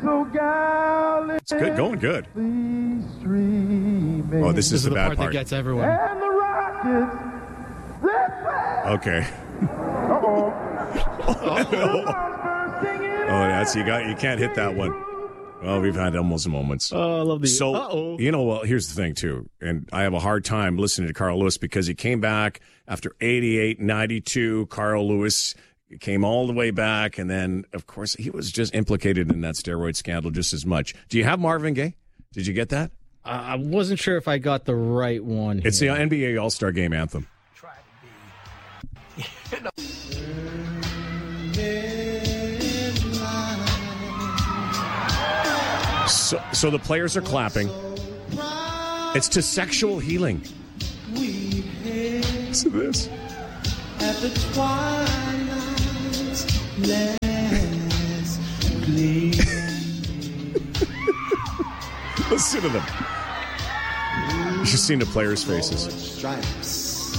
It's good, going good. Oh, this is the bad part that gets everyone. Okay. Oh, that's you can't hit that one. Well, we've had almost moments. Oh, I love these. So, well, here's the thing, too. And I have a hard time listening to Carl Lewis because he came back after 88, 92. Carl Lewis came all the way back. And then, of course, he was just implicated in that steroid scandal just as much. Do you have Marvin Gaye? Did you get that? I wasn't sure if I got the right one here. It's the NBA All-Star Game anthem. So the players are clapping. It's to sexual healing. Listen to this. At the twilight's last gleam. Listen to them. You should see the players' faces. Stripes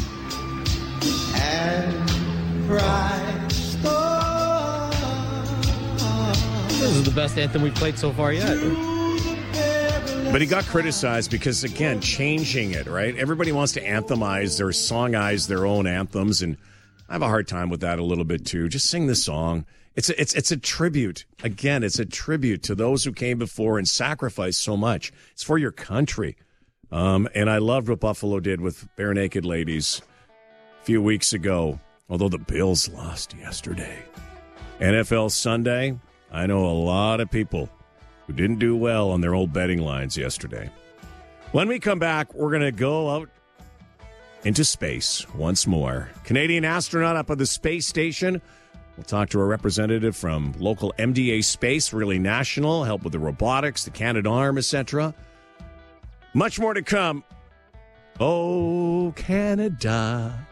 and bright stars. This is the best anthem we've played so far yet. But he got criticized because, again, changing it, right? Everybody wants to anthemize or songize their own anthems, and I have a hard time with that a little bit, too. Just sing the song. It's a tribute. Again, it's a tribute to those who came before and sacrificed so much. It's for your country. And I loved what Buffalo did with Bare Naked Ladies a few weeks ago, although the Bills lost yesterday. NFL Sunday, I know a lot of people who didn't do well on their old betting lines yesterday. When we come back, we're going to go out into space once more. Canadian astronaut up at the space station. We'll talk to a representative from local MDA Space, really national, help with the robotics, the Canadarm, etc. Much more to come. Oh, Canada.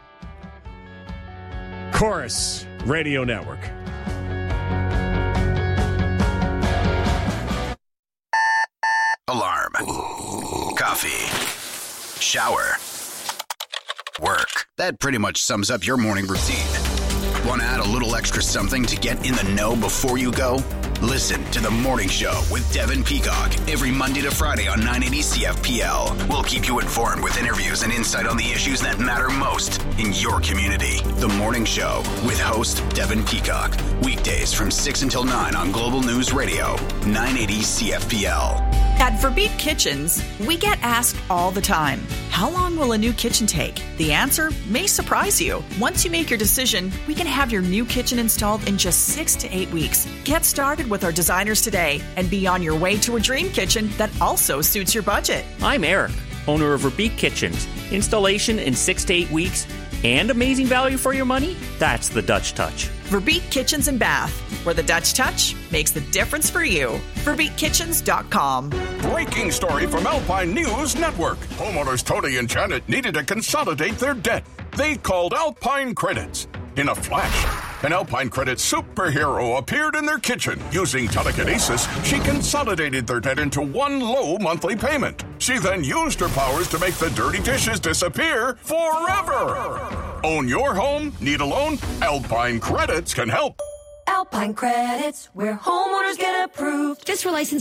Chorus Radio Network. Alarm. Coffee. Shower. Work. That pretty much sums up your morning routine. Want to add a little extra something to get in the know before you go? Listen to The Morning Show with Devin Peacock every Monday to Friday on 980 CFPL. We'll keep you informed with interviews and insight on the issues that matter most in your community. The Morning Show with host Devin Peacock. Weekdays from 6 until 9 on Global News Radio, 980 CFPL. At Verbeek Kitchens, we get asked all the time, how long will a new kitchen take? The answer may surprise you. Once you make your decision, we can have your new kitchen installed in just 6 to 8 weeks. Get started with our designers today and be on your way to a dream kitchen that also suits your budget. I'm Eric, owner of Verbeek Kitchens. Installation in 6 to 8 weeks and amazing value for your money? That's the Dutch touch. Verbeek Kitchens and Bath, where the Dutch touch makes the difference for you. VerbeekKitchens.com. Breaking story from Alpine News Network. Homeowners Tony and Janet needed to consolidate their debt. They called Alpine Credits. In a flash, an Alpine Credits superhero appeared in their kitchen. Using telekinesis, she consolidated their debt into one low monthly payment. She then used her powers to make the dirty dishes disappear forever. Own your home? Need a loan? Alpine Credits can help. Alpine Credits, where homeowners get approved. Just for license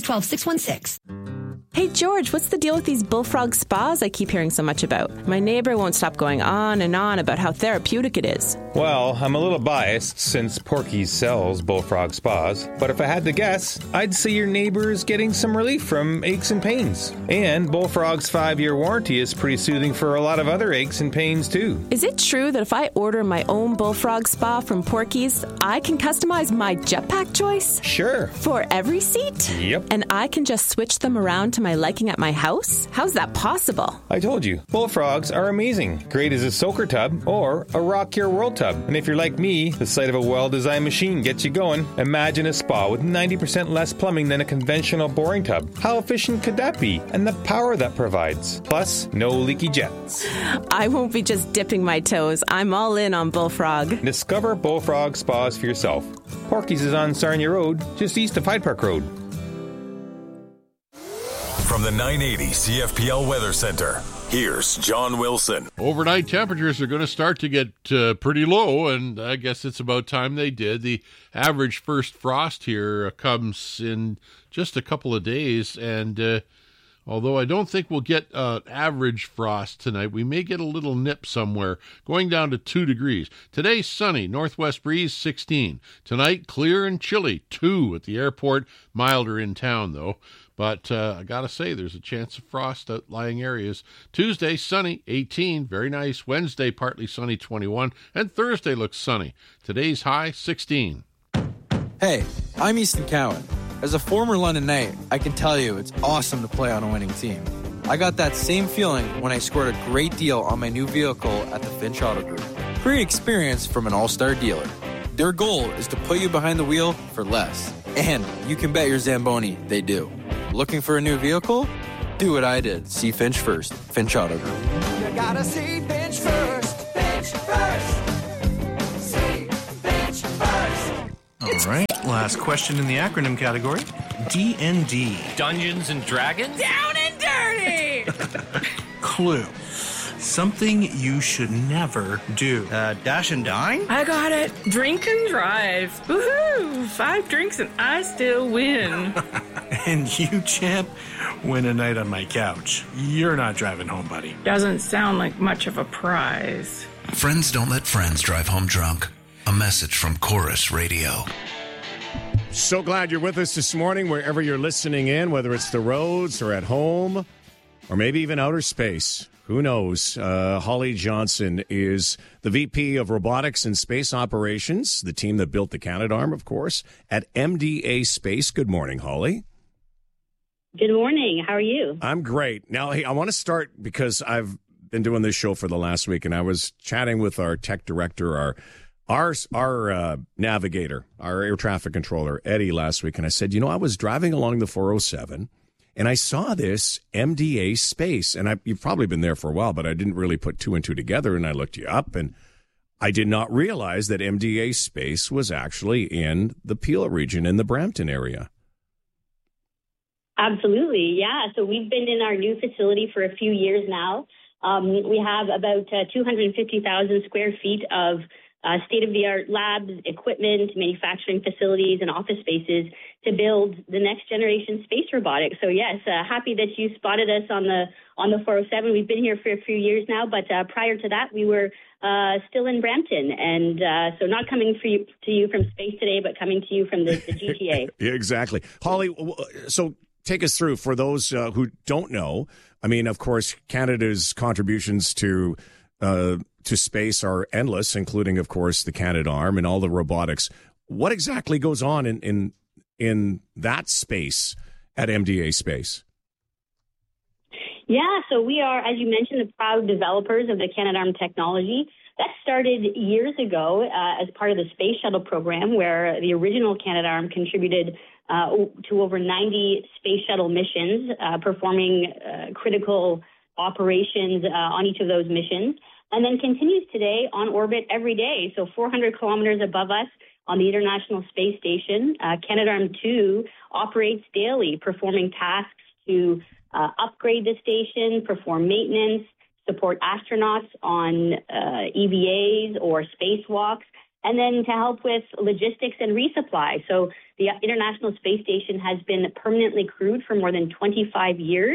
12616. Hey, George, what's the deal with these bullfrog spas I keep hearing so much about? My neighbor won't stop going on and on about how therapeutic it is. Well, I'm a little biased since Porky's sells bullfrog spas, but if I had to guess, I'd say your neighbor's getting some relief from aches and pains. And Bullfrog's 5-year warranty is pretty soothing for a lot of other aches and pains, too. Is it true that if I order my own bullfrog spa from Porky's, I can customize my jetpack choice? Sure. For every seat? Yep. And I can just switch them around to my liking at my house? How's that possible? I told you, bullfrogs are amazing. Great as a soaker tub or a rock your world tub. And if you're like me, the sight of a well-designed machine gets you going. Imagine a spa with 90% less plumbing than a conventional boring tub. How efficient could that be? And the power that provides. Plus, no leaky jets. I won't be just dipping my toes. I'm all in on Bullfrog. Discover Bullfrog spas for yourself. Porky's is on Sarnia Road, just east of Hyde Park Road. From the 980 CFPL Weather Center, here's John Wilson. Overnight temperatures are going to start to get pretty low, and I guess it's about time they did. The average first frost here comes in just a couple of days, and although I don't think we'll get average frost tonight, we may get a little nip somewhere, going down to 2 degrees. Today, sunny, northwest breeze, 16. Tonight, clear and chilly, 2 at the airport, milder in town, though. But I got to say, there's a chance of frost outlying areas. Tuesday, sunny, 18, very nice. Wednesday, partly sunny, 21. And Thursday looks sunny. Today's high, 16. Hey, I'm Easton Cowan. As a former London Knight, I can tell you it's awesome to play on a winning team. I got that same feeling when I scored a great deal on my new vehicle at the Finch Auto Group. Great experience from an all-star dealer. Their goal is to put you behind the wheel for less. And you can bet your Zamboni they do. Looking for a new vehicle? Do what I did. See Finch first. Finch Auto Group. You gotta see Finch first. Finch first. See Finch first. All right. Last question in the acronym category. D&D. Dungeons and Dragons? Down and dirty! Clue. Something you should never do. Dash and dine? I got it. Drink and drive. Woohoo! 5 drinks and I still win. And you, champ, win a night on my couch. You're not driving home, buddy. Doesn't sound like much of a prize. Friends don't let friends drive home drunk. A message from Chorus Radio. So glad you're with us this morning, wherever you're listening in, whether it's the roads or at home or maybe even outer space. Who knows? Holly Johnson is the VP of Robotics and Space Operations, the team that built the Canadarm, of course, at MDA Space. Good morning, Holly. Good morning. How are you? I'm great. Now, hey, I want to start because I've been doing this show for the last week, and I was chatting with our tech director, our navigator, our air traffic controller, Eddie, last week, and I said, I was driving along the 407, and I saw this MDA Space, and you've probably been there for a while, but I didn't really put 2 and 2 together, and I looked you up, and I did not realize that MDA Space was actually in the Peel region in the Brampton area. Absolutely, yeah. So we've been in our new facility for a few years now. We have about 250,000 square feet of state-of-the-art labs, equipment, manufacturing facilities, and office spaces to build the next generation space robotics. So yes, happy that you spotted us on the 407. We've been here for a few years now, but prior to that, we were still in Brampton, and so not coming to you from space today, but coming to you from the GTA. Yeah, exactly. Holly, so take us through, for those who don't know, I mean, of course, Canada's contributions to space are endless, including, of course, the Canadarm and all the robotics. What exactly goes on in that space at MDA Space? Yeah, so we are, as you mentioned, the proud developers of the Canadarm technology. That started years ago as part of the Space Shuttle program, where the original Canadarm contributed to over 90 Space Shuttle missions, performing critical operations on each of those missions, and then continues today on orbit every day. So 400 kilometers above us on the International Space Station, Canadarm2 operates daily, performing tasks to upgrade the station, perform maintenance, support astronauts on EVAs or spacewalks, and then to help with logistics and resupply. So the International Space Station has been permanently crewed for more than 25 years.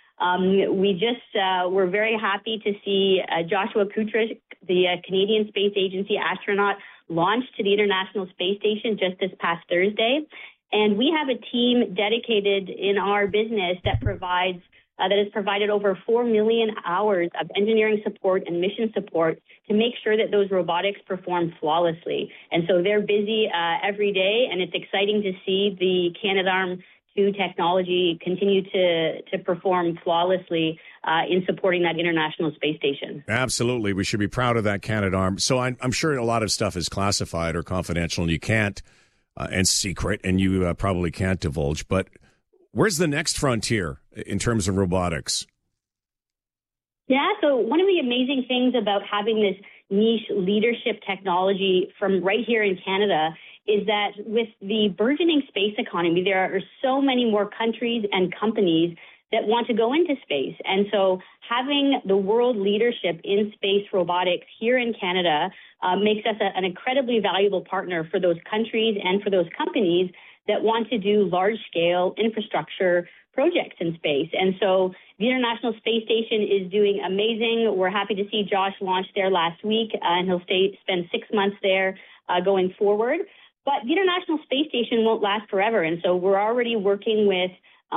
We're very happy to see Joshua Kutrick, the Canadian Space Agency astronaut, launched to the International Space Station just this past Thursday. And we have a team dedicated in our business that has provided over 4 million hours of engineering support and mission support to make sure that those robotics perform flawlessly. And so they're busy every day, and it's exciting to see the Canadarm2 technology continue to perform flawlessly in supporting that International Space Station. Absolutely. We should be proud of that Canadarm. So I'm sure a lot of stuff is classified or confidential, and you can't, and secret, and you probably can't divulge. But where's the next frontier in terms of robotics? Yeah, so one of the amazing things about having this niche leadership technology from right here in Canada is that with the burgeoning space economy, there are so many more countries and companies that want to go into space. And so having the world leadership in space robotics here in Canada makes us an incredibly valuable partner for those countries and for those companies that want to do large-scale infrastructure projects in space. And so the International Space Station is doing amazing. We're happy to see Josh launch there last week, and he'll spend 6 months there going forward. But the International Space Station won't last forever, and so we're already working with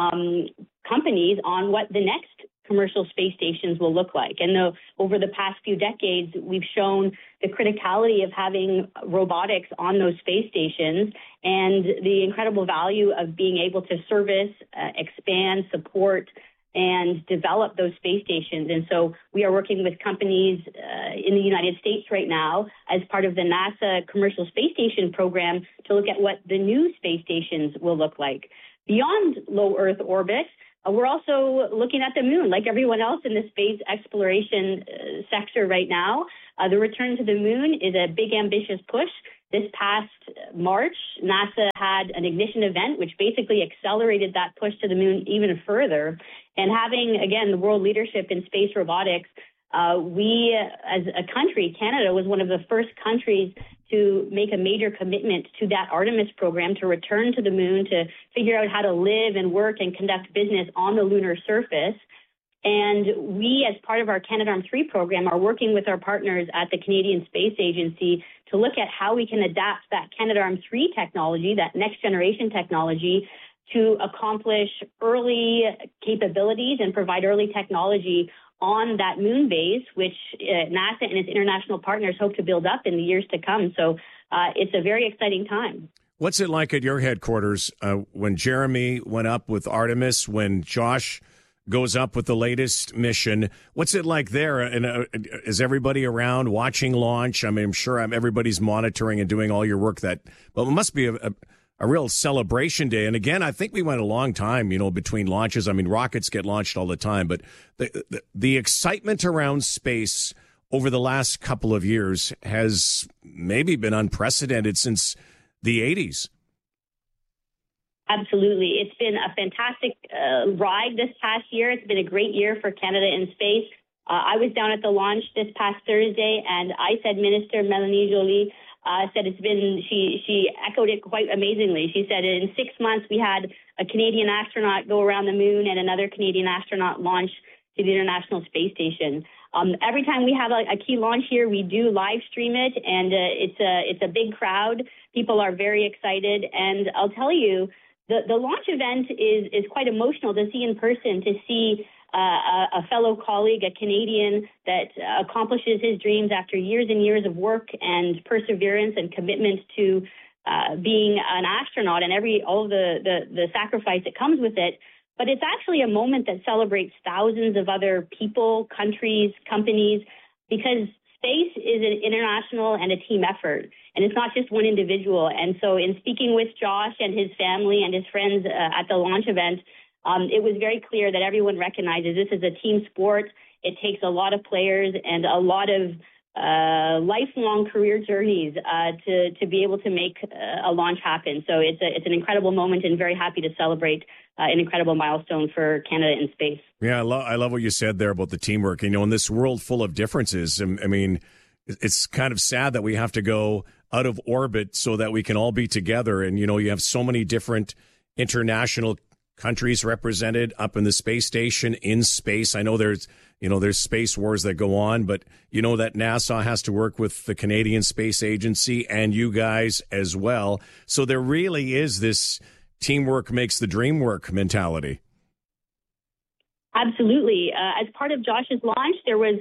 companies on what the next commercial space stations will look like. And over the past few decades, we've shown the criticality of having robotics on those space stations and the incredible value of being able to service, expand, support, and develop those space stations. And so we are working with companies in the United States right now as part of the NASA Commercial Space Station program to look at what the new space stations will look like. Beyond low Earth orbit, we're also looking at the moon, like everyone else in the space exploration sector right now. The return to the moon is a big, ambitious push. This past March, NASA had an ignition event, which basically accelerated that push to the moon even further. And having, again, the world leadership in space robotics, we, as a country, Canada, was one of the first countries to make a major commitment to that Artemis program to return to the moon, to figure out how to live and work and conduct business on the lunar surface. And we, as part of our Canadarm3 program, are working with our partners at the Canadian Space Agency to look at how we can adapt that Canadarm3 technology, that next generation technology, to accomplish early capabilities and provide early technology on that moon base, which NASA and its international partners hope to build up in the years to come. So it's a very exciting time. What's it like at your headquarters when Jeremy went up with Artemis, when Josh goes up with the latest mission? What's it like there? And is everybody around watching launch? I mean, I'm sure everybody's monitoring and doing all your work. But it must be a real celebration day. And again, I think we went a long time, between launches. I mean, rockets get launched all the time, but the excitement around space over the last couple of years has maybe been unprecedented since the 80s. Absolutely. It's been a fantastic ride this past year. It's been a great year for Canada in space. I was down at the launch this past Thursday, and ISED Minister Melanie Joly said she echoed it quite amazingly. She said in 6 months we had a Canadian astronaut go around the moon and another Canadian astronaut launch to the International Space Station. Every time we have a key launch here, we do live stream it, and it's a big crowd. People are very excited, and I'll tell you, the launch event is quite emotional to see in person, to see a fellow colleague, a Canadian that accomplishes his dreams after years and years of work and perseverance and commitment to being an astronaut and all of the sacrifice that comes with it. But it's actually a moment that celebrates thousands of other people, countries, companies, because space is an international and a team effort, and it's not just one individual. And so in speaking with Josh and his family and his friends at the launch event, it was very clear that everyone recognizes this is a team sport. It takes a lot of players and a lot of lifelong career journeys to be able to make a launch happen. So it's an incredible moment, and very happy to celebrate an incredible milestone for Canada in space. Yeah, I love what you said there about the teamwork. In this world full of differences, I mean, it's kind of sad that we have to go out of orbit so that we can all be together. And, you have so many different international countries represented up in the space station, in space. I know there's space wars that go on, but that NASA has to work with the Canadian Space Agency and you guys as well. So there really is this teamwork makes the dream work mentality. Absolutely. As part of Josh's launch, there was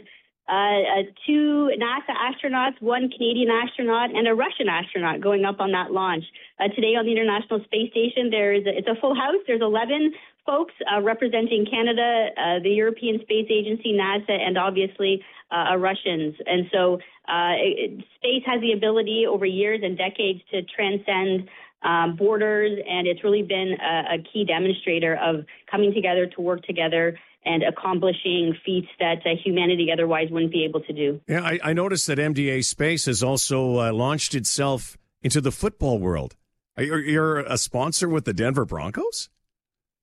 2 NASA astronauts, 1 Canadian astronaut, and a Russian astronaut going up on that launch. Today on the International Space Station, it's a full house. There's 11 folks representing Canada, the European Space Agency, NASA, and obviously Russians. And so space has the ability over years and decades to transcend borders, and it's really been a key demonstrator of coming together to work together and accomplishing feats that humanity otherwise wouldn't be able to do. Yeah, I noticed that MDA Space has also launched itself into the football world. You're a sponsor with the Denver Broncos?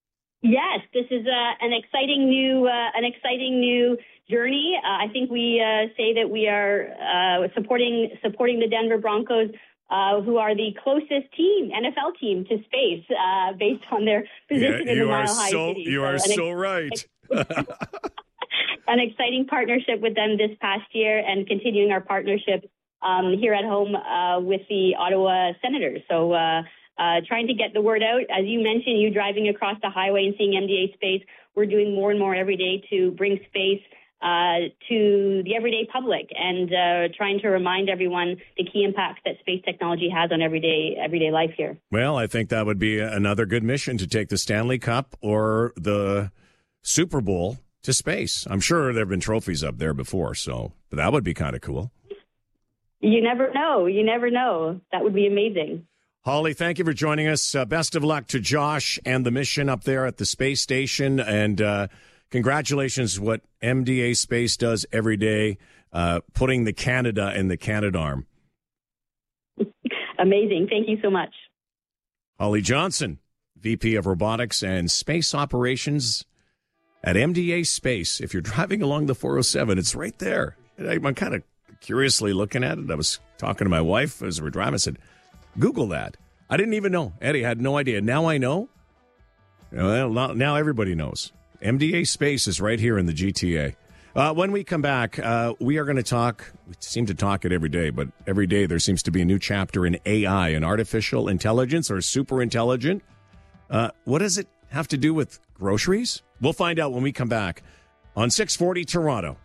Yes, this is an exciting new journey. I think we say that we are supporting the Denver Broncos, who are the closest NFL team to space, based on their position in the Mile High City. You are so right. An exciting partnership with them this past year, and continuing our partnership here at home with the Ottawa Senators. So trying to get the word out. As you mentioned, you driving across the highway and seeing MDA Space, we're doing more and more every day to bring space to the everyday public, and trying to remind everyone the key impacts that space technology has on everyday life here. Well, I think that would be another good mission, to take the Stanley Cup or the Super Bowl to space. I'm sure there have been trophies up there before, but that would be kind of cool. You never know. That would be amazing. Holly, thank you for joining us. Best of luck to Josh and the mission up there at the space station, and congratulations what MDA Space does every day, putting the Canada in the Canadarm. Amazing. Thank you so much. Holly Johnson, VP of Robotics and Space Operations at MDA Space. If you're driving along the 407, it's right there. I'm kind of curiously looking at it. I was talking to my wife as we were driving. I said, Google that. I didn't even know. Eddie had no idea. Now I know. Well, now everybody knows. MDA Space is right here in the GTA. When we come back, we are going to talk. We seem to talk it every day, but every day there seems to be a new chapter in AI and artificial intelligence, or super intelligent. What does it have to do with groceries? We'll find out when we come back on 640 Toronto.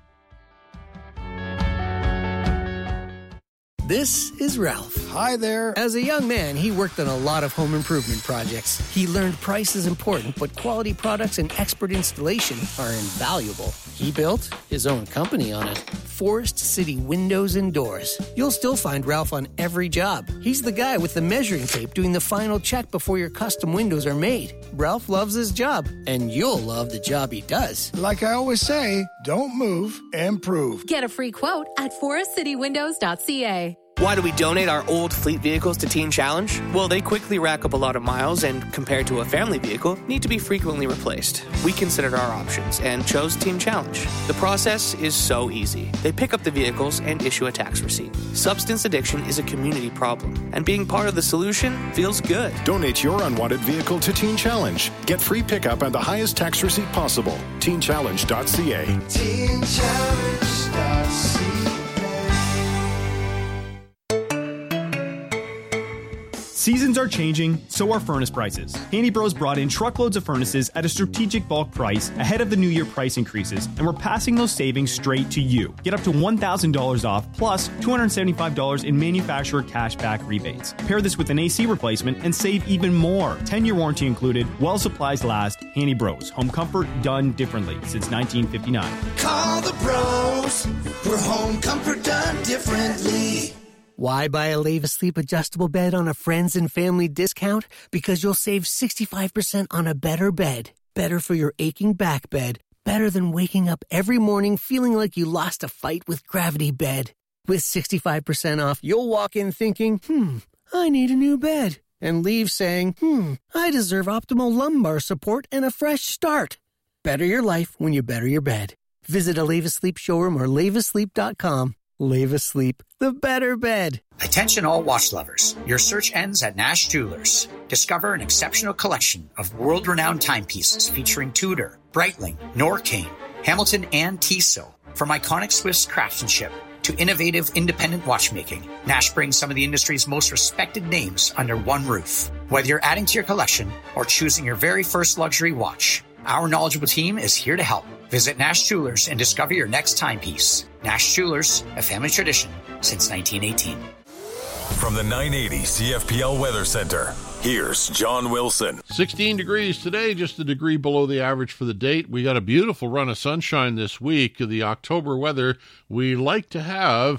This is Ralph. Hi there. As a young man, he worked on a lot of home improvement projects. He learned price is important, but quality products and expert installation are invaluable. He built his own company on it. Forest City Windows and Doors. You'll still find Ralph on every job. He's the guy with the measuring tape doing the final check before your custom windows are made. Ralph loves his job, and you'll love the job he does. Like I always say, don't move, improve. Get a free quote at forestcitywindows.ca. Why do we donate our old fleet vehicles to Teen Challenge? Well, they quickly rack up a lot of miles and, compared to a family vehicle, need to be frequently replaced. We considered our options and chose Teen Challenge. The process is so easy. They pick up the vehicles and issue a tax receipt. Substance addiction is a community problem, and being part of the solution feels good. Donate your unwanted vehicle to Teen Challenge. Get free pickup and the highest tax receipt possible. TeenChallenge.ca. TeenChallenge.ca. Seasons are changing, so are furnace prices. Handy Bros brought in truckloads of furnaces at a strategic bulk price ahead of the new year price increases, and we're passing those savings straight to you. Get up to $1,000 off, plus $275 in manufacturer cashback rebates. Pair this with an AC replacement and save even more. 10-year warranty included, while supplies last. Handy Bros, home comfort done differently since 1959. Call the bros for home comfort done differently. Why buy a Leva Sleep adjustable bed on a friends and family discount? Because you'll save 65% on a better bed. Better for your aching back bed. Better than waking up every morning feeling like you lost a fight with Gravity Bed. With 65% off, you'll walk in thinking, I need a new bed. And leave saying, I deserve optimal lumbar support and a fresh start. Better your life when you better your bed. Visit a Leva Sleep showroom or levasleep.com. Leva Sleep, the better bed. Attention all watch lovers. Your search ends at Nash Jewelers. Discover an exceptional collection of world-renowned timepieces featuring Tudor, Breitling, Norqain, Hamilton, and Tissot. From iconic Swiss craftsmanship to innovative independent watchmaking, Nash brings some of the industry's most respected names under one roof. Whether you're adding to your collection or choosing your very first luxury watch, our knowledgeable team is here to help. Visit Nash Jewelers and discover your next timepiece. Nash Jewelers, a family tradition since 1918. From the 980 CFPL Weather Center, here's John Wilson. 16 degrees today, just a degree below the average for the date. We got a beautiful run of sunshine this week. The October weather we like to have.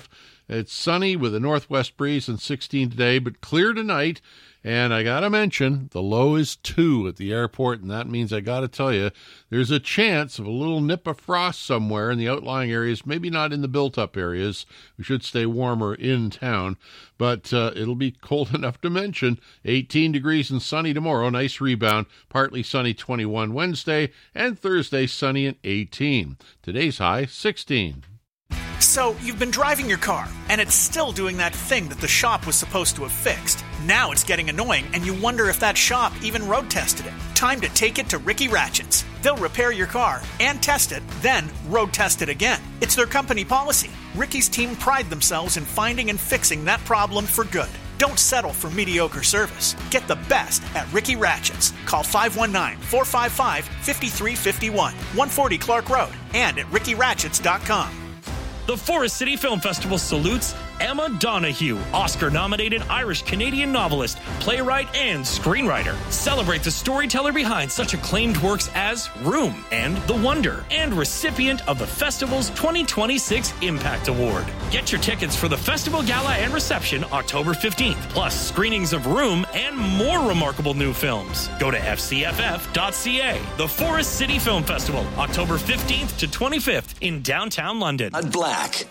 It's sunny with a northwest breeze and 16 today, but clear tonight. And I got to mention, the low is 2 at the airport, and that means I got to tell you, there's a chance of a little nip of frost somewhere in the outlying areas, maybe not in the built-up areas. We should stay warmer in town, but it'll be cold enough to mention. 18 degrees and sunny tomorrow, nice rebound, partly sunny 21 Wednesday, and Thursday sunny and 18. Today's high, 16. So, you've been driving your car, and it's still doing that thing that the shop was supposed to have fixed. Now it's getting annoying, and you wonder if that shop even road tested it. Time to take it to Ricky Ratchets. They'll repair your car and test it, then road test it again. It's their company policy. Ricky's team pride themselves in finding and fixing that problem for good. Don't settle for mediocre service. Get the best at Ricky Ratchets. Call 519-455-5351, 140 Clark Road, and at rickyratchets.com. The Forest City Film Festival salutes Emma Donoghue, Oscar-nominated Irish-Canadian novelist, playwright, and screenwriter. Celebrate the storyteller behind such acclaimed works as Room and The Wonder, and recipient of the festival's 2026 Impact Award. Get your tickets for the festival gala and reception October 15th, plus screenings of Room and more remarkable new films. Go to fcff.ca. The Forest City Film Festival, October 15th to 25th in downtown London. Black.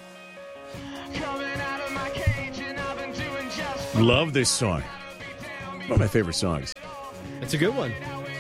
Love this song. One of my favorite songs. It's a good one.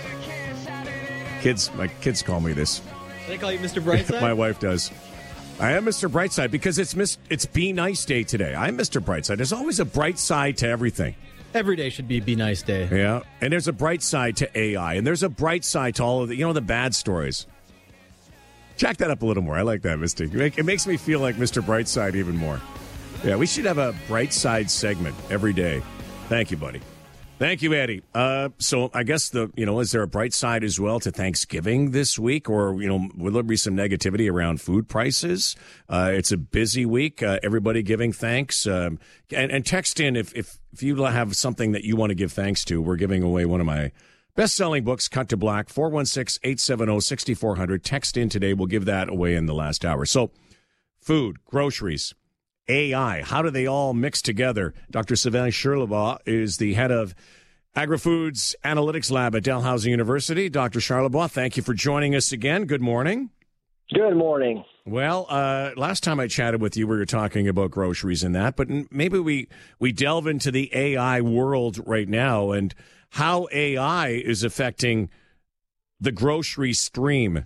My kids call me this. They call you Mr. Brightside? My wife does. I am Mr. Brightside because it's Be Nice Day today. I'm Mr. Brightside. There's always a bright side to everything. Every day should be Nice Day. Yeah, and there's a bright side to AI, and there's a bright side to all of the bad stories. Jack that up a little more. I like that, Misty. It makes me feel like Mr. Brightside even more. Yeah, we should have a bright side segment every day. Thank you, buddy. Thank you, Eddie. So I guess is there a bright side as well to Thanksgiving this week, or will there be some negativity around food prices? It's a busy week. Everybody giving thanks. And text in if you have something that you want to give thanks to. We're giving away one of my best-selling books, Cut to Black, 416-870-6400. Text in today. We'll give that away in the last hour. So, food, groceries, AI, how do they all mix together? Dr. Sylvain Charlebois is the head of AgriFoods Analytics Lab at Dalhousie University. Dr. Charlebois, thank you for joining us again. Good morning. Good morning. Well, last time I chatted with you, we were talking about groceries and that, but maybe we delve into the AI world right now and how AI is affecting the grocery stream.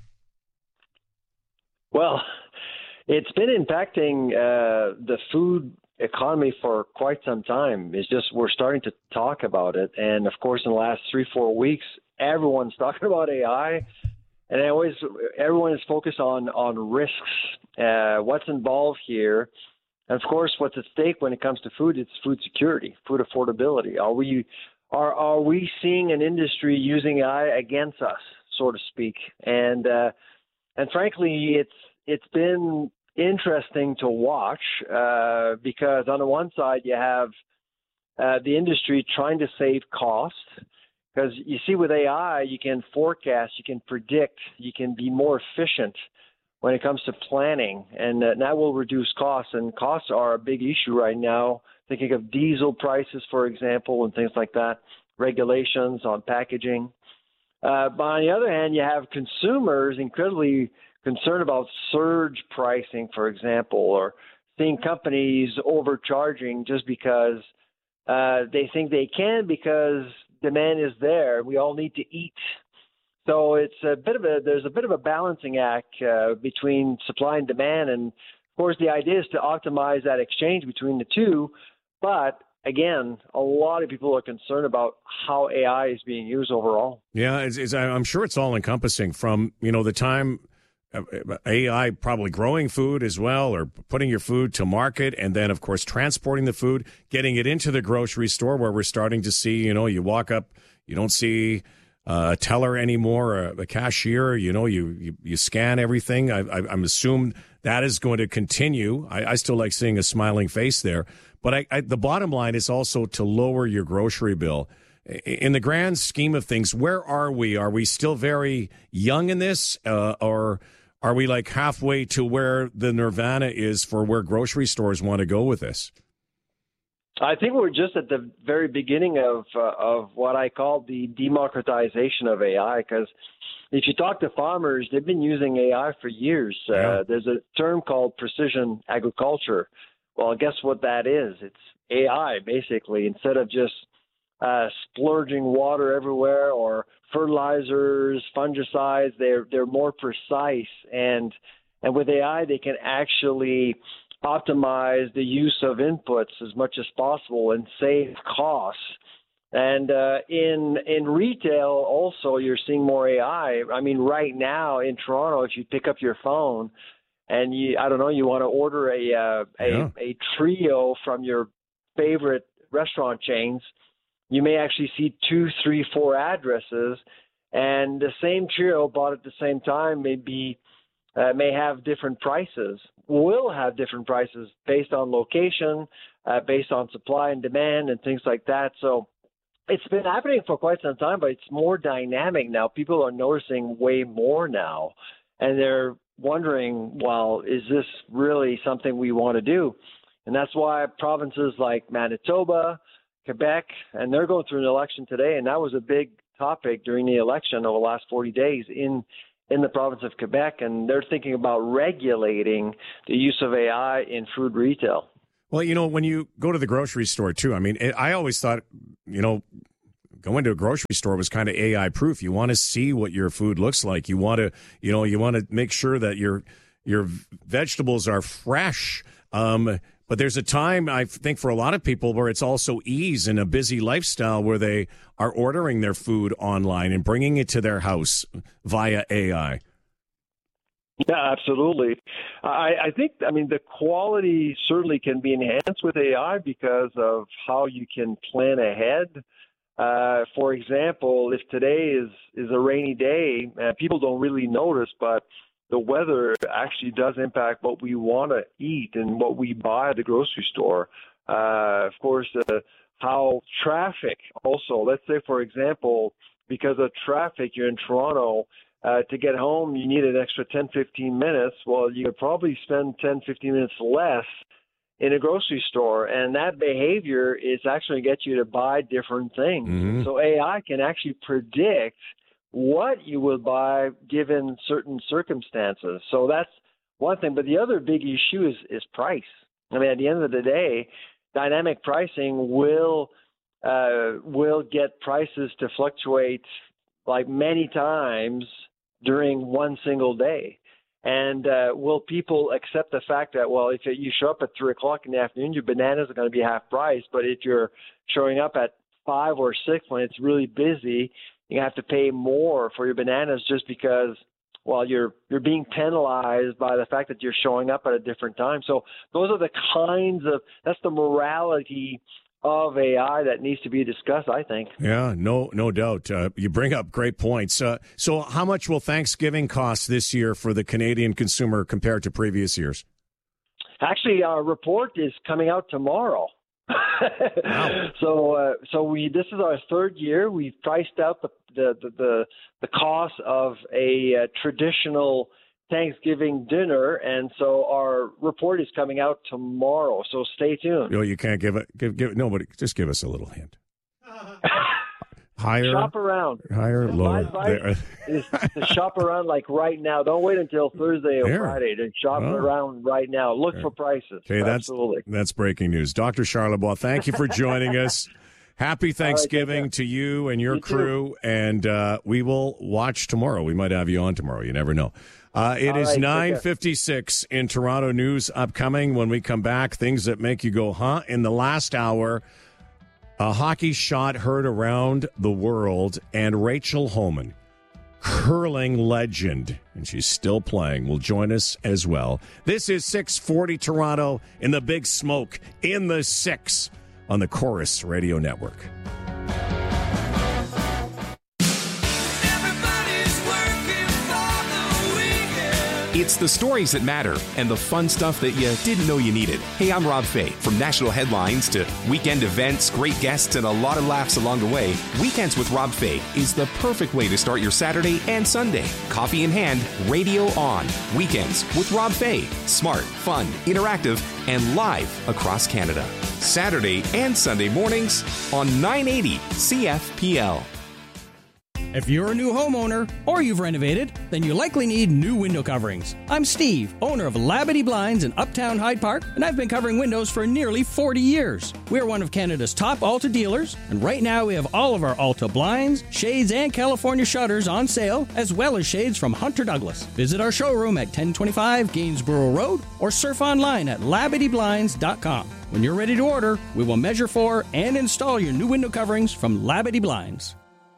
Well, it's been impacting the food economy for quite some time. It's just we're starting to talk about it. And, of course, in the last 3-4 weeks, everyone's talking about AI. And everyone is focused on risks, what's involved here. And, of course, what's at stake when it comes to food, it's food security, food affordability. Are we seeing an industry using AI against us, so to speak? And frankly, it's been interesting to watch because on the one side you have the industry trying to save costs, because you see with AI you can forecast, you can predict, you can be more efficient when it comes to planning, and that will reduce costs. And costs are a big issue right now. Thinking of diesel prices, for example, and things like that, regulations on packaging. But on the other hand, you have consumers incredibly concerned about surge pricing, for example, or seeing companies overcharging just because they think they can because demand is there. We all need to eat. So it's there's a bit of a balancing act between supply and demand. And of course, the idea is to optimize that exchange between the two. But again, a lot of people are concerned about how AI is being used overall. Yeah, I'm sure it's all encompassing from, the time AI probably growing food as well, or putting your food to market, and then, of course, transporting the food, getting it into the grocery store where we're starting to see, you walk up, you don't see a teller anymore, a cashier, you scan everything. I'm assuming that is going to continue. I still like seeing a smiling face there. But the bottom line is also to lower your grocery bill. In the grand scheme of things, where are we? Are we still very young in this, or Are we like halfway to where the nirvana is for where grocery stores want to go with this? I think we're just at the very beginning of what I call the democratization of AI, because if you talk to farmers, they've been using AI for years. There's a term called precision agriculture. Well, guess what that is? It's AI, basically. Instead of just splurging water everywhere or fertilizers, fungicides, they're more precise. And with AI, they can actually optimize the use of inputs as much as possible and save costs. And in retail, also, you're seeing more AI. I mean, right now in Toronto, if you pick up your phone and you want to order a trio from your favorite restaurant chains, you may actually see 2, 3, 4 addresses, and the same trio bought at the same time may have different prices, will have different prices based on location, based on supply and demand and things like that. So it's been happening for quite some time, but it's more dynamic now. People are noticing way more now, and they're wondering, well, is this really something we want to do? And that's why provinces like Manitoba, Quebec, and they're going through an election today, and that was a big topic during the election over the last 40 days in the province of Quebec, and they're thinking about regulating the use of AI in food retail. Well, when you go to the grocery store, too, I mean, I always thought, going to a grocery store was kind of AI proof. You want to see what your food looks like. You want to make sure that your vegetables are fresh. But there's a time, I think, for a lot of people where it's also ease in a busy lifestyle where they are ordering their food online and bringing it to their house via AI. Yeah, absolutely. I think, the quality certainly can be enhanced with AI because of how you can plan ahead. For example, if today is a rainy day, people don't really notice, but the weather actually does impact what we want to eat and what we buy at the grocery store. Of course, how traffic also, let's say, for example, because of traffic, you're in Toronto, to get home, you need an extra 10, 15 minutes. Well, you could probably spend 10, 15 minutes less in a grocery store, and that behavior is actually going to get you to buy different things. Mm-hmm. So AI can actually predict what you will buy given certain circumstances. So that's one thing. But the other big issue is price. At the end of the day, dynamic pricing will get prices to fluctuate like many times during one single day. And will people accept the fact that, well, if you show up at 3 o'clock in the afternoon, your bananas are going to be half price. But if you're showing up at 5 or 6 when it's really busy, you have to pay more for your bananas just because, well, you're being penalized by the fact that you're showing up at a different time. So those are that's the morality of AI that needs to be discussed, I think. Yeah, no doubt. You bring up great points. So how much will Thanksgiving cost this year for the Canadian consumer compared to previous years? Actually, our report is coming out tomorrow. Wow. So this is our third year. We've priced out the cost of a traditional Thanksgiving dinner, and so our report is coming out tomorrow. So stay tuned. You can't give nobody. Just give us a little hint. Higher. Shop around. Higher, lower. Is to shop around like right now. Don't wait until Thursday or Friday to shop around right now. Look for prices. Okay, absolutely. That's breaking news. Dr. Charlebois, thank you for joining us. Happy Thanksgiving to you and your crew, and we will watch tomorrow. We might have you on tomorrow. You never know. It is 9:56 in Toronto news upcoming. When we come back, things that make you go, huh? In the last hour, a hockey shot heard around the world, and Rachel Homan, curling legend, and she's still playing, will join us as well. This is 640 Toronto in the Big Smoke in the 6 on the Chorus Radio Network. It's the stories that matter and the fun stuff that you didn't know you needed. Hey, I'm Rob Fay. From national headlines to weekend events, great guests, and a lot of laughs along the way, Weekends with Rob Fay is the perfect way to start your Saturday and Sunday. Coffee in hand, radio on. Weekends with Rob Fay. Smart, fun, interactive, and live across Canada. Saturday and Sunday mornings on 980 CFPL. If you're a new homeowner or you've renovated, then you likely need new window coverings. I'm Steve, owner of Labadee Blinds in Uptown Hyde Park, and I've been covering windows for nearly 40 years. We're one of Canada's top Alta dealers, and right now we have all of our Alta blinds, shades, and California shutters on sale, as well as shades from Hunter Douglas. Visit our showroom at 1025 Gainsborough Road or surf online at LabadeeBlinds.com. When you're ready to order, we will measure for and install your new window coverings from Labadee Blinds.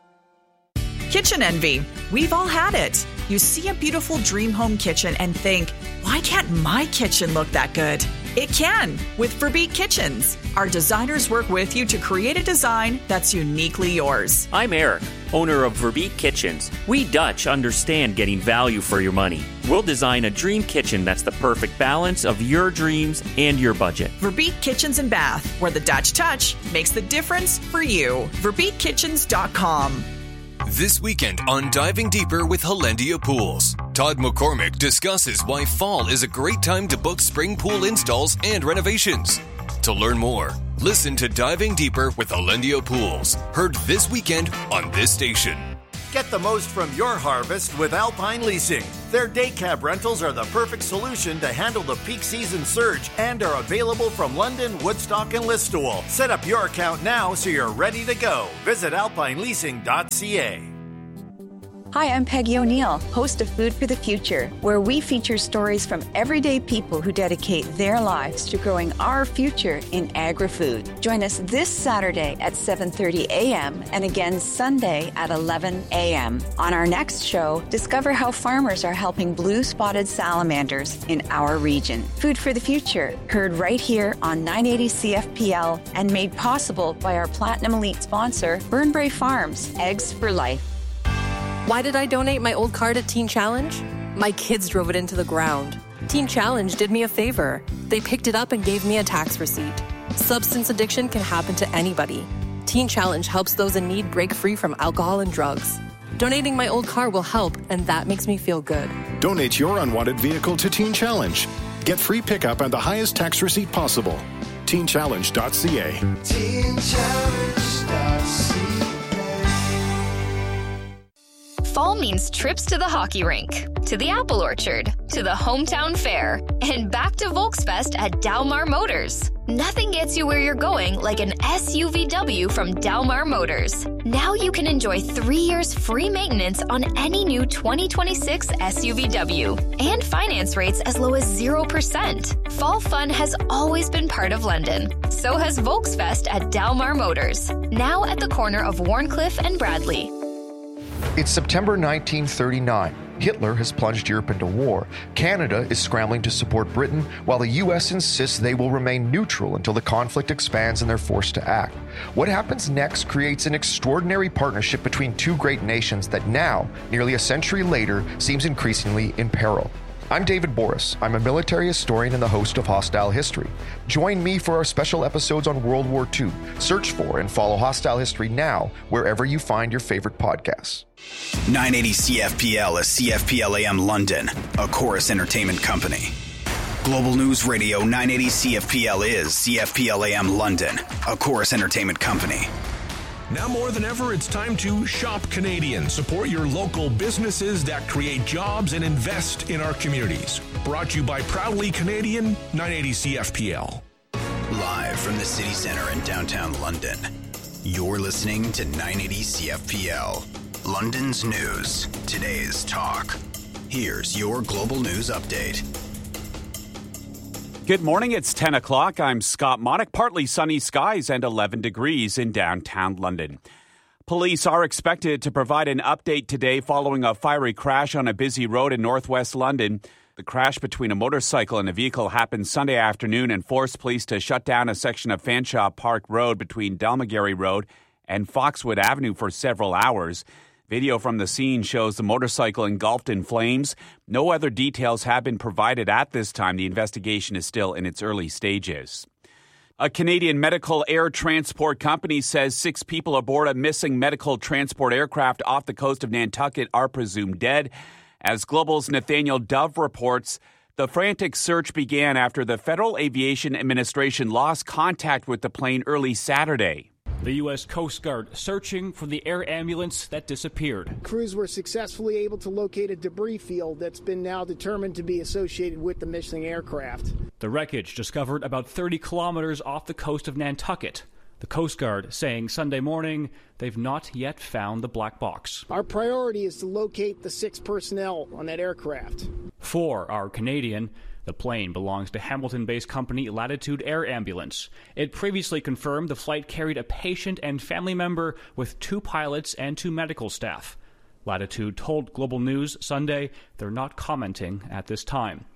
Kitchen envy. We've all had it. You see a beautiful dream home kitchen and think, why can't my kitchen look that good? It can with Verbeek Kitchens. Our designers work with you to create a design that's uniquely yours. I'm Eric, owner of Verbeek Kitchens. We Dutch understand getting value for your money. We'll design a dream kitchen that's the perfect balance of your dreams and your budget. Verbeek Kitchens and Bath, where the Dutch touch makes the difference for you. VerbeekKitchens.com. This weekend on Diving Deeper with Hollandia Pools, Todd McCormick discusses why fall is a great time to book spring pool installs and renovations. To learn more, listen to Diving Deeper with Hollandia Pools, heard this weekend on this station. Get the most from your harvest with Alpine Leasing. Their day cab rentals are the perfect solution to handle the peak season surge and are available from London, Woodstock, and Listowel. Set up your account now so you're ready to go. Visit alpineleasing.ca. Hi, I'm Peggy O'Neill, host of Food for the Future, where we feature stories from everyday people who dedicate their lives to growing our future in agri-food. Join us this Saturday at 7:30 a.m. and again Sunday at 11 a.m. On our next show, discover how farmers are helping blue-spotted salamanders in our region. Food for the Future, heard right here on 980 CFPL and made possible by our Platinum Elite sponsor, Burnbrae Farms, Eggs for Life. Why did I donate my old car to Teen Challenge? My kids drove it into the ground. Teen Challenge did me a favor. They picked it up and gave me a tax receipt. Substance addiction can happen to anybody. Teen Challenge helps those in need break free from alcohol and drugs. Donating my old car will help, and that makes me feel good. Donate your unwanted vehicle to Teen Challenge. Get free pickup and the highest tax receipt possible. TeenChallenge.ca. TeenChallenge.ca. Fall means trips to the hockey rink, to the apple orchard, to the hometown fair, and back to Volksfest at Dalmar Motors. Nothing gets you where you're going like an SUVW from Dalmar Motors. Now you can enjoy 3 years free maintenance on any new 2026 SUVW and finance rates as low as 0%. Fall fun has always been part of London. So has Volksfest at Dalmar Motors, now at the corner of Warncliffe and Bradley. It's September 1939. Hitler has plunged Europe into war. Canada is scrambling to support Britain, while the U.S. insists they will remain neutral until the conflict expands and they're forced to act. What happens next creates an extraordinary partnership between two great nations that now, nearly a century later, seems increasingly in peril. I'm David Boris. I'm a military historian and the host of Hostile History. Join me for our special episodes on World War II. Search for and follow Hostile History now, wherever you find your favorite podcasts. 980 CFPL is CFPL AM London, a Chorus Entertainment company. Global News Radio 980 CFPL is CFPL AM London, a Chorus Entertainment company. Now more than ever, it's time to shop Canadian. Support your local businesses that create jobs and invest in our communities. Brought to you by Proudly Canadian, 980 CFPL. Live from the city center in downtown London, you're listening to 980 CFPL. London's news, today's talk. Here's your global news update. Good morning, it's 10 o'clock. I'm Scott Monick. Partly sunny skies and 11 degrees in downtown London. Police are expected to provide an update today following a fiery crash on a busy road in northwest London. The crash between a motorcycle and a vehicle happened Sunday afternoon and forced police to shut down a section of Fanshawe Park Road between Dalmagary Road and Foxwood Avenue for several hours. Video from the scene shows the motorcycle engulfed in flames. No other details have been provided at this time. The investigation is still in its early stages. A Canadian medical air transport company says 6 people aboard a missing medical transport aircraft off the coast of Nantucket are presumed dead. As Global's Nathaniel Dove reports, the frantic search began after the Federal Aviation Administration lost contact with the plane early Saturday. The U.S. Coast Guard searching for the air ambulance that disappeared. Crews were successfully able to locate a debris field that's been now determined to be associated with the missing aircraft. The wreckage discovered about 30 kilometers off the coast of Nantucket. The Coast Guard saying Sunday morning they've not yet found the black box. Our priority is to locate the 6 personnel on that aircraft. 4 are Canadian. The plane belongs to Hamilton-based company Latitude Air Ambulance. It previously confirmed the flight carried a patient and family member with 2 pilots and 2 medical staff. Latitude told Global News Sunday they're not commenting at this time.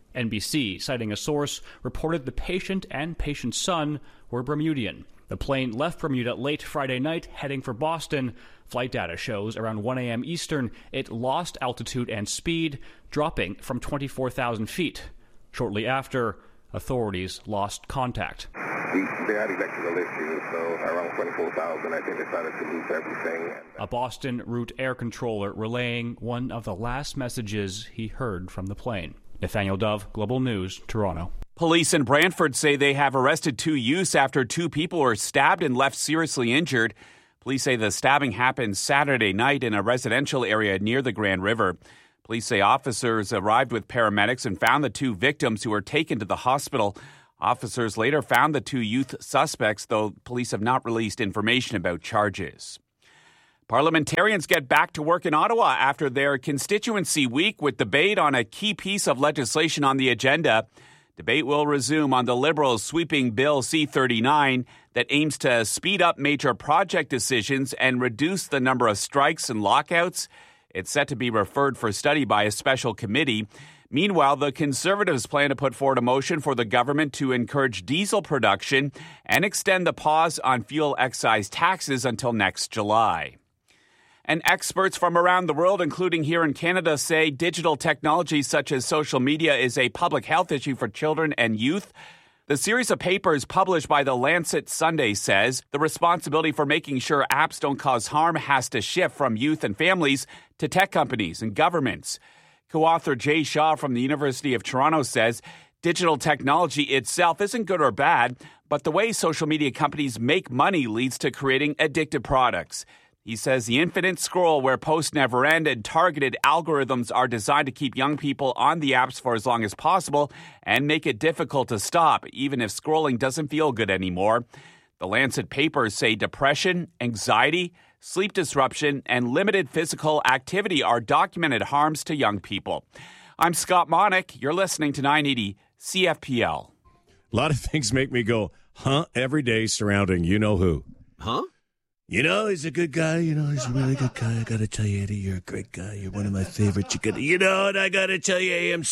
NBC, citing a source, reported the patient and patient's son were Bermudian. The plane left Bermuda late Friday night, heading for Boston. Flight data shows around 1 a.m. Eastern, it lost altitude and speed, dropping from 24,000 feet. Shortly after, authorities lost contact. They had electrical issues, so around 24,000, I think they started to lose everything. A Boston route air controller relaying one of the last messages he heard from the plane. Nathaniel Dove, Global News, Toronto. Police in Brantford say they have arrested 2 youths after 2 people were stabbed and left seriously injured. Police say the stabbing happened Saturday night in a residential area near the Grand River. Police say officers arrived with paramedics and found the 2 victims who were taken to the hospital. Officers later found the 2 youth suspects, though police have not released information about charges. Parliamentarians get back to work in Ottawa after their constituency week with debate on a key piece of legislation on the agenda. Debate will resume on the Liberals' sweeping Bill C-39 that aims to speed up major project decisions and reduce the number of strikes and lockouts. It's set to be referred for study by a special committee. Meanwhile, the Conservatives plan to put forward a motion for the government to encourage diesel production and extend the pause on fuel excise taxes until next July. And experts from around the world, including here in Canada, say digital technology such as social media is a public health issue for children and youth. The series of papers published by The Lancet Sunday says the responsibility for making sure apps don't cause harm has to shift from youth and families to tech companies and governments. Co-author Jay Shaw from the University of Toronto says digital technology itself isn't good or bad, but the way social media companies make money leads to creating addictive products. He says the infinite scroll where posts never end and targeted algorithms are designed to keep young people on the apps for as long as possible and make it difficult to stop, even if scrolling doesn't feel good anymore. The Lancet papers say depression, anxiety, sleep disruption, and limited physical activity are documented harms to young people. I'm Scott Monick. You're listening to 980 CFPL. A lot of things make me go, huh, every day surrounding you-know-who. Huh? You know, he's a good guy. You know, he's a really good guy. I got to tell you, Eddie, you're a great guy. You're one of my favorites. And I got to tell you, AM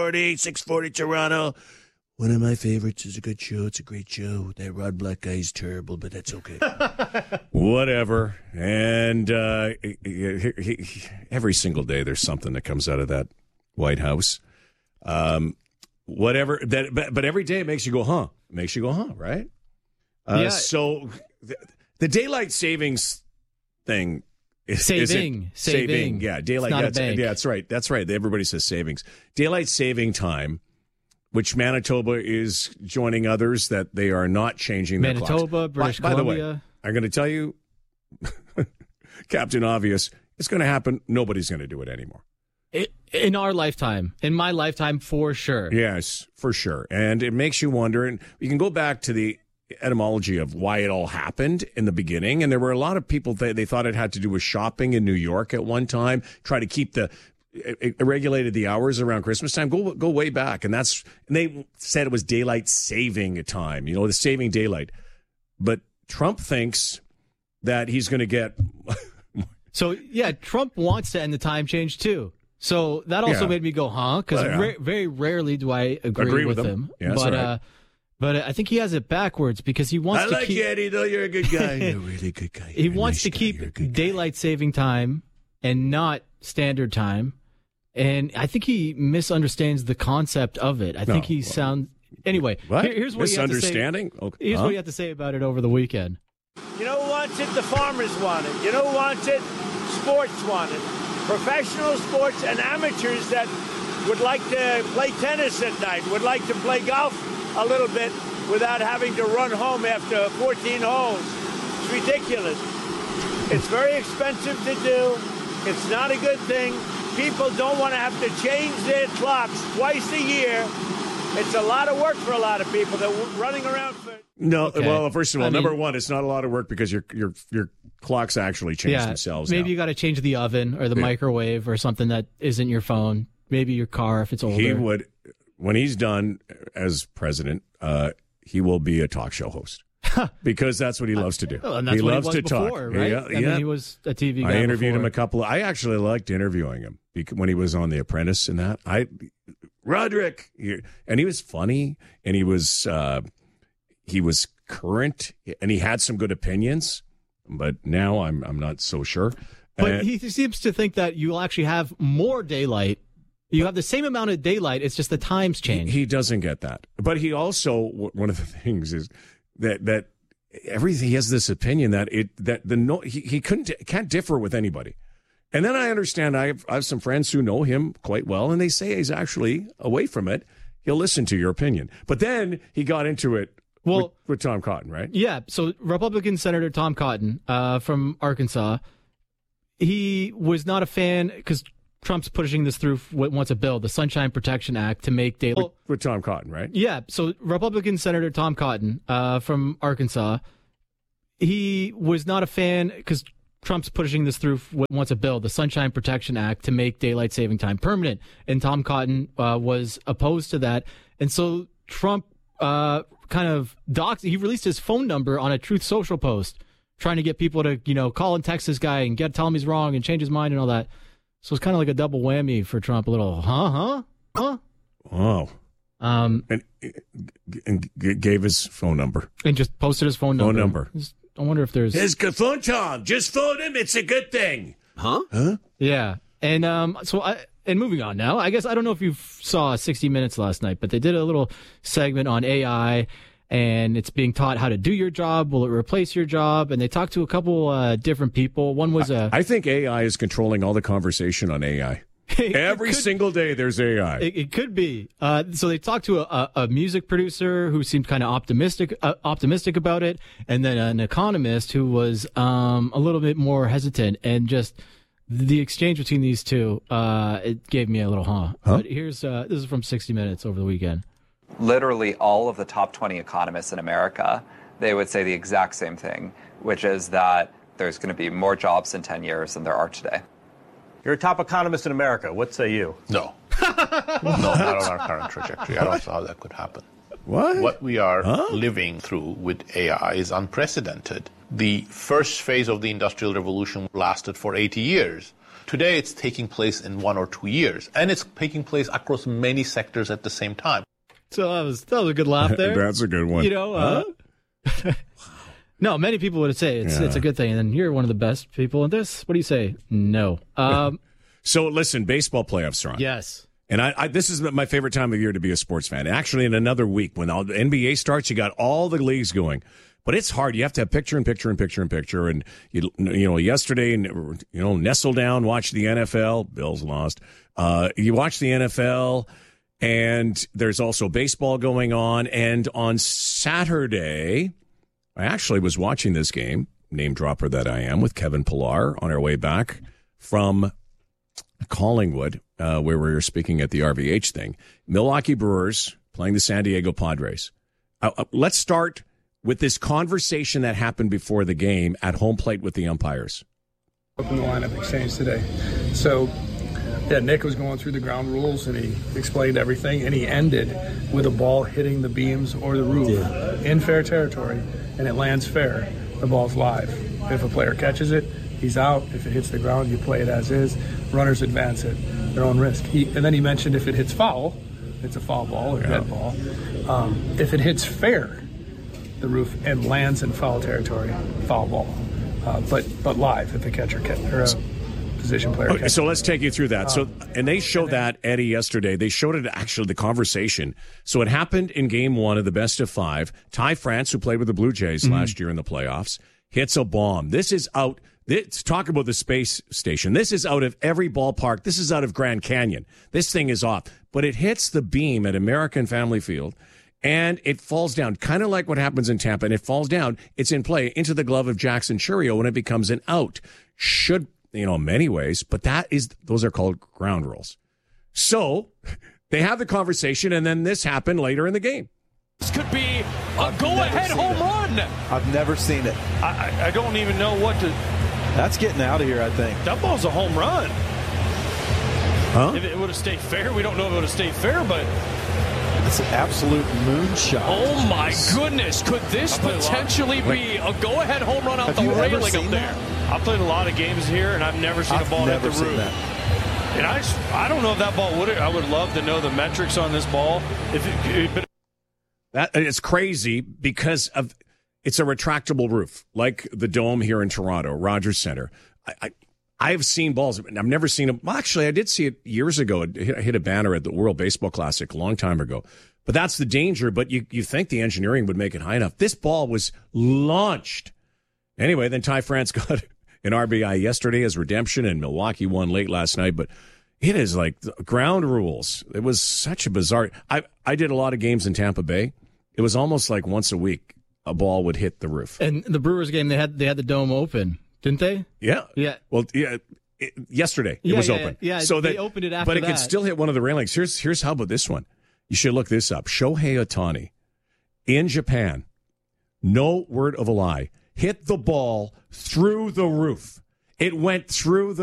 640 Toronto. One of my favorites. Is a good show. It's a great show. That Rod Black guy is terrible, but that's okay. Whatever. And every single day there's something that comes out of that White House. Whatever. But every day it makes you go, huh? It makes you go, huh, right? Yeah. So the daylight savings thing is saving. Yeah, daylight. That's right. That's right. Everybody says savings. Daylight saving time, which Manitoba is joining others that they are not changing their Manitoba, clocks. British By the Columbia. way, I'm going to tell you, Captain Obvious, it's going to happen. Nobody's going to do it anymore. In our lifetime. In my lifetime, for sure. Yes, for sure. And it makes you wonder, and you can go back to the etymology of why it all happened in the beginning. And there were a lot of people that they thought it had to do with shopping in New York at one time, try to keep it regulated the hours around Christmas time. Go way back. And they said it was daylight saving time, the saving daylight. But Trump thinks that he's going to get. So, yeah, Trump wants to end the time change, too. So that also made me go, huh? Because very rarely do I agree with him. Yeah, But I think he has it backwards because he wants to keep... you, Eddie, though. You're a good guy. You're a really good guy. He wants to keep daylight saving time and not standard time. And I think he misunderstands the concept of it. I think he sounds... Anyway, here's what misunderstanding? Here's what you have to say about it over the weekend. You know who wants it? The farmers want it. You know who wants it? Sports want it. Professional sports and amateurs that would like to play tennis at night, would like to play golf a little bit without having to run home after 14 holes. It's ridiculous. It's very expensive to do. It's not a good thing. People don't want to have to change their clocks twice a year. It's a lot of work for a lot of people. They're running around for... No, well, first of all, number one, it's not a lot of work because your clocks actually change themselves. Maybe you got to change the oven or the microwave or something that isn't your phone. Maybe your car if it's older. He would, when he's done as president, he will be a talk show host because that's what he loves to do. Well, and that's he what loves he was to before, talk. right? Yeah, I mean, he was a TV guy. I interviewed him before. I actually liked interviewing him when he was on The Apprentice and that. Roderick, and he was funny, and he was current, and he had some good opinions. But now I'm not so sure. But he seems to think that you'll actually have more daylight. You have the same amount of daylight. It's just the times change. He doesn't get that. But he also, one of the things is that everything, he has this opinion that he can't differ with anybody. And then I understand I have some friends who know him quite well, and they say he's actually away from it. He'll listen to your opinion. But then he got into it with Tom Cotton, right? Yeah. So Republican Senator Tom Cotton from Arkansas, he was not a fan because Trump's pushing this through wants a bill, the Sunshine Protection Act, to make daylight. With Tom Cotton, right? Yeah. So Republican Senator Tom Cotton from Arkansas, he was not a fan because Trump's pushing this through wants a bill, the Sunshine Protection Act, to make daylight saving time permanent. And Tom Cotton was opposed to that. And so Trump kind of he released his phone number on a Truth Social post, trying to get people to, call and text this guy and tell him he's wrong and change his mind and all that. So it's kind of like a double whammy for Trump, a little, huh? Oh. And gave his phone number. And just posted his phone number. I wonder if there's... His phone, Tom. Just phone him. It's a good thing. Huh? Yeah. And and moving on now, I guess I don't know if you saw 60 Minutes last night, but they did a little segment on AI, and it's being taught how to do your job. Will it replace your job? And they talked to a couple different people. One was I think AI is controlling all the conversation on AI. Every single day there's AI. It could be. So they talked to a music producer who seemed kind of optimistic about it, and then an economist who was a little bit more hesitant. And just the exchange between these two, it gave me a little huh? But here's this is from 60 Minutes over the weekend. Literally all of the top 20 economists in America, they would say the exact same thing, which is that there's going to be more jobs in 10 years than there are today. You're a top economist in America. What say you? No. No, not on our current trajectory. I don't see how that could happen. What? What we are living through with AI is unprecedented. The first phase of the Industrial Revolution lasted for 80 years. Today, it's taking place in 1 or 2 years, and it's taking place across many sectors at the same time. So that was a good laugh there. That's a good one. No, many people would say it's a good thing, and then you're one of the best people in this. What do you say? No. So listen, baseball playoffs are on. Yes. And I this is my favorite time of year to be a sports fan. Actually, in another week, when all the NBA starts, you got all the leagues going. But it's hard. You have to have picture in picture in picture in picture. And, yesterday, nestle down, watch the NFL. Bills lost. You watch the NFL, and there's also baseball going on. And on Saturday, I actually was watching this game, name dropper that I am, with Kevin Pillar on our way back from Collingwood, where we were speaking at the RVH thing. Milwaukee Brewers playing the San Diego Padres. Let's start with this conversation that happened before the game at home plate with the umpires. Open the lineup exchange today. So, Nick was going through the ground rules, and he explained everything, and he ended with a ball hitting the beams or the roof in fair territory, and it lands fair. The ball's live. If a player catches it, he's out. If it hits the ground, you play it as is. Runners advance at their own risk. And then he mentioned if it hits foul, it's a foul ball or dead ball. If it hits fair, the roof, and lands in foul territory, foul ball. But live if the catcher position player. Okay, so let's take you through that. And they showed that, Eddie, yesterday. They showed it, actually, the conversation. So it happened in game one of the best of 5. Ty France, who played with the Blue Jays last year in the playoffs, hits a bomb. This is out. Let's talk about the space station. This is out of every ballpark. This is out of Grand Canyon. This thing is off. But it hits the beam at American Family Field, and it falls down, kind of like what happens in Tampa. And it falls down. It's in play into the glove of Jackson Chourio, and it becomes an out. Should, in many ways, but those are called ground rules. So they have the conversation, and then this happened later in the game. This could be a go-ahead home run. I've never seen it. I don't even know what to... That's getting out of here, I think. That ball's a home run. Huh? If it would have stayed fair, we don't know if it would have stayed fair, but... It's an absolute moonshot. Oh, my goodness. Could this potentially be a go-ahead home run out the railing up there? I've played a lot of games here, and I've never seen a ball hit the roof. That. And I don't know if that ball would. I would love to know the metrics on this ball. That it's crazy because it's a retractable roof, like the Dome here in Toronto, Rogers Centre. I've seen balls. I've never seen them. Well, actually, I did see it years ago. It hit a banner at the World Baseball Classic a long time ago. But that's the danger. But you think the engineering would make it high enough. This ball was launched. Anyway, then Ty France got an RBI yesterday as redemption, and Milwaukee won late last night. But it is like ground rules. It was such a bizarre. I did a lot of games in Tampa Bay. It was almost like once a week a ball would hit the roof. And the Brewers game, they had the Dome open, didn't they? Yeah. Yeah. Well, yeah. Yesterday it was open. Yeah. So they opened it after but it that. could still hit one of the railings. Here's how about this one. You should look this up. Shohei Ohtani in Japan. No word of a lie. Hit the ball through the roof. It went through the